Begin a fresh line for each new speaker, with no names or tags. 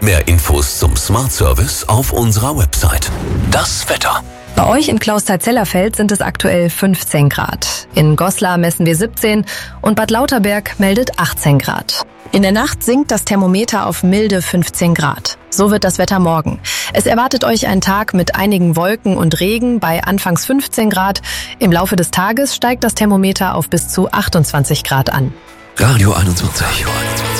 Mehr Infos zum Smart Service auf unserer Website. Das Wetter.
Bei euch in Clausthal-Zellerfeld sind es aktuell 15 Grad. In Goslar messen wir 17 und Bad Lauterberg meldet 18 Grad. In der Nacht sinkt das Thermometer auf milde 15 Grad. So wird das Wetter morgen. Es erwartet euch ein Tag mit einigen Wolken und Regen bei anfangs 15 Grad. Im Laufe des Tages steigt das Thermometer auf bis zu 28 Grad an.
Radio 21.